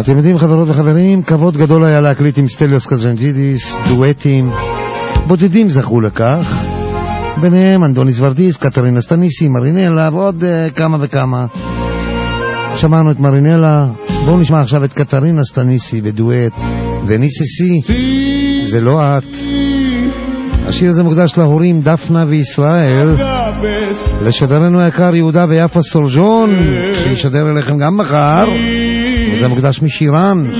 אתם יודעים, חברות וחברים, כבוד גדול היה להקליט עם סטליוס קז'נג'ידיס, דואטים, בודדים זכו לכך, ביניהם אנדוניס ורדיס, קטרינה סטניסי, מרינלה ועוד כמה וכמה. שמענו את מרינלה, בואו נשמע עכשיו את קטרינה סטניסי בדואט, וניססי, זה לא את. השיר הזה מוקדש להורים דפנה וישראל, לשדרנו היקר יהודה ויפה סולג'ון, שישדר אליכם גם מחר, וזה מוקדש משירן.